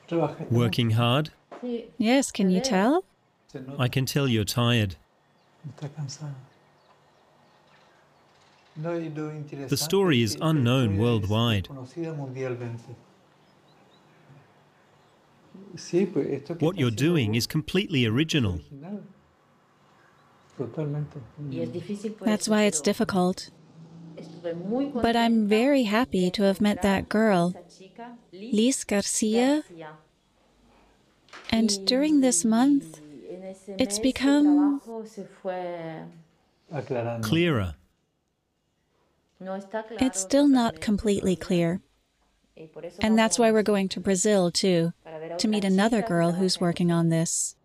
Working hard? Yes, can you tell? I can tell you're tired. The story is unknown worldwide. What you're doing is completely original. That's why it's difficult. But I'm very happy to have met that girl, Liz Garcia. And during this month, it's become Clearer. It's still not completely clear. And that's why we're going to Brazil, too, to meet another girl who's working on this.